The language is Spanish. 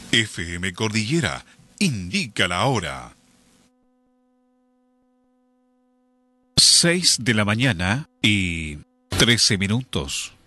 FM Cordillera indica la hora. 6 de la mañana y 13 minutos.